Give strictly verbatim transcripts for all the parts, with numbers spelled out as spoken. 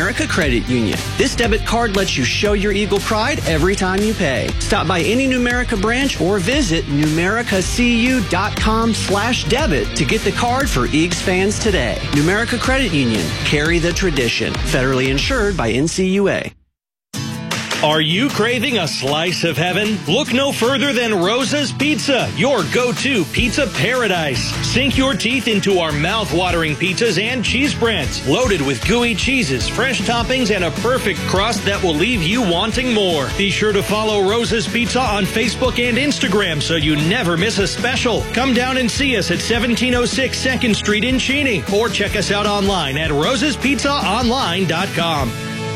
Numerica Credit Union. This debit card lets you show your Eagle pride every time you pay. Stop by any Numerica branch or visit numericacu.com slash debit to get the card for Eags fans today. Numerica Credit Union. Carry the tradition. Federally insured by N C U A. Are you craving a slice of heaven? Look no further than Rosa's Pizza, your go-to pizza paradise. Sink your teeth into our mouth-watering pizzas and cheese breads, loaded with gooey cheeses, fresh toppings, and a perfect crust that will leave you wanting more. Be sure to follow Rosa's Pizza on Facebook and Instagram so you never miss a special. Come down and see us at seventeen oh six second Street in Cheney, or check us out online at rosas pizza online dot com.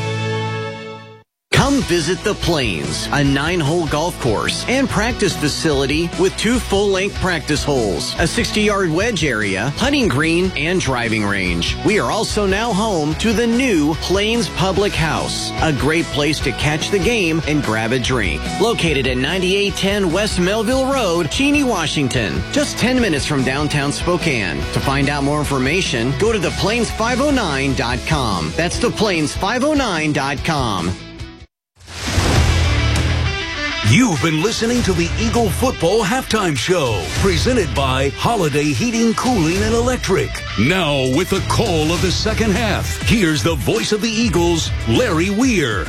Come visit The Plains, a nine-hole golf course and practice facility with two full-length practice holes, a sixty-yard wedge area, putting green, and driving range. We are also now home to the new Plains Public House, a great place to catch the game and grab a drink. Located at ninety-eight ten West Melville Road, Cheney, Washington, just ten minutes from downtown Spokane. To find out more information, go to the plains five oh nine dot com. That's the plains five oh nine dot com. You've been listening to the Eagle Football Halftime Show, presented by Holiday Heating, Cooling, and Electric. Now, with the call of the second half, here's the voice of the Eagles, Larry Weir.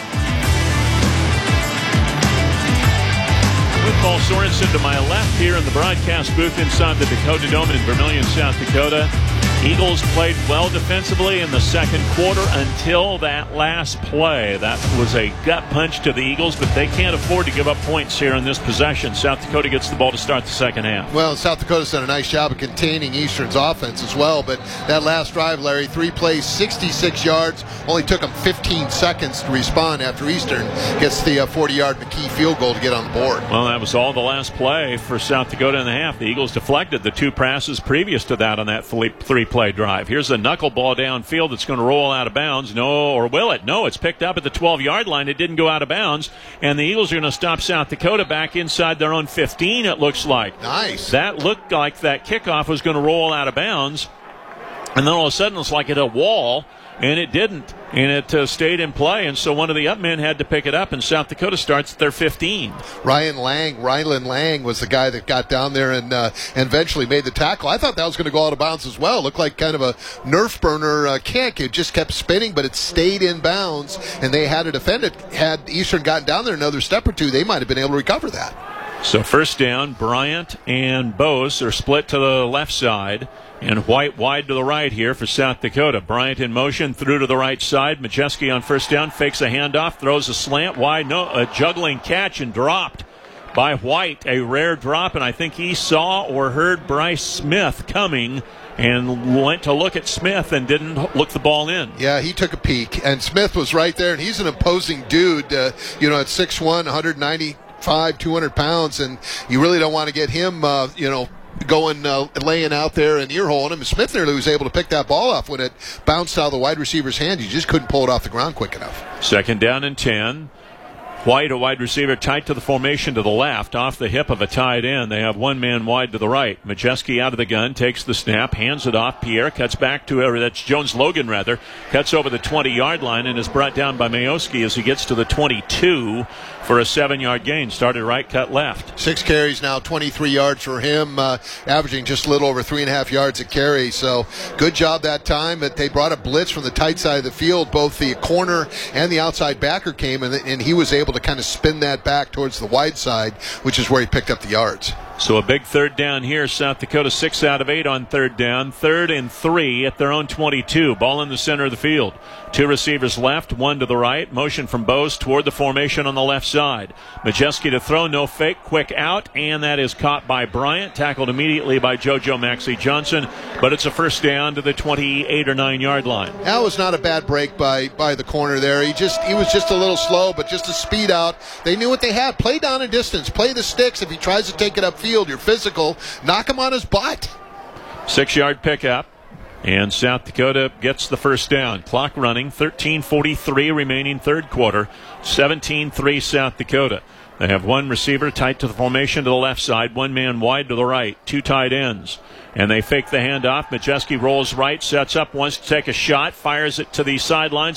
With Paul Sorensen to my left here in the broadcast booth inside the Dakota Dome in Vermillion, South Dakota. Eagles played well defensively in the second quarter until that last play. That was a gut punch to the Eagles, but they can't afford to give up points here in this possession. South Dakota gets the ball to start the second half. Well, South Dakota's done a nice job of containing Eastern's offense as well, but that last drive, Larry, three plays, sixty-six yards, only took them fifteen seconds to respond after Eastern gets the forty-yard McKee field goal to get on the board. Well, that was all the last play for South Dakota in the half. The Eagles deflected the two passes previous to that on that three play drive. Here's a knuckleball downfield that's going to roll out of bounds. No, or will it? No, it's picked up at the twelve-yard line. It didn't go out of bounds, and the Eagles are going to stop South Dakota back inside their own fifteen, it looks like. Nice. That looked like that kickoff was going to roll out of bounds, and then all of a sudden it's like it hit a wall, and it didn't, and it uh, stayed in play, and so one of the up men had to pick it up, and South Dakota starts at their fifteen. Ryan Lang, Rylan Lang was the guy that got down there and uh, and eventually made the tackle. I thought that was going to go out of bounds as well. It looked like kind of a Nerf burner uh, kick. It just kept spinning, but it stayed in bounds, and they had to defend it. Had Eastern gotten down there another step or two, they might have been able to recover that. So first down, Bryant and Bose are split to the left side, and White wide to the right here for South Dakota. Bryant in motion, through to the right side. Majeski on first down, fakes a handoff, throws a slant wide, no, a juggling catch, and dropped by White. A rare drop, and I think he saw or heard Bryce Smith coming and went to look at Smith and didn't look the ball in. Yeah, he took a peek, and Smith was right there, and he's an imposing dude, uh, you know, at six one, one ninety-five, two hundred pounds, and you really don't want to get him, uh, you know, going, uh, laying out there and ear-holing him. Smith nearly was able to pick that ball off when it bounced out of the wide receiver's hand. You just couldn't pull it off the ground quick enough. Second down and ten. White, a wide receiver, tight to the formation to the left, off the hip of a tight end. They have one man wide to the right. Majeski out of the gun, takes the snap, hands it off. Pierre cuts back to, or that's Jones Logan rather, cuts over the twenty-yard line and is brought down by Mayoski as he gets to the twenty-two for a seven-yard gain. Started right, cut left. Six carries now, twenty-three yards for him, uh, averaging just a little over three and a half yards a carry. So good job that time. But they brought a blitz from the tight side of the field. Both the corner and the outside backer came, and, and he was able to kind of spin that back towards the wide side, which is where he picked up the yards. So a big third down here. South Dakota six out of eight on third down. Third and three at their own twenty-two. Ball in the center of the field. Two receivers left, one to the right. Motion from Bose toward the formation on the left side. Majeski to throw, no fake, quick out, and that is caught by Bryant. Tackled immediately by JoJo Maxey Johnson, but it's a first down to the twenty-eight or nine yard line. That was not a bad break by, by the corner there. He just he was just a little slow, but just a speed out. They knew what they had. Play down and distance. Play the sticks. If he tries to take it upfield, you're physical. Knock him on his butt. Six-yard pickup, and South Dakota gets the first down. Clock running, thirteen forty-three remaining third quarter, seventeen three South Dakota. They have one receiver tight to the formation to the left side, one man wide to the right, two tight ends. And they fake the handoff. Majeski rolls right, sets up, wants to take a shot, fires it to the sidelines.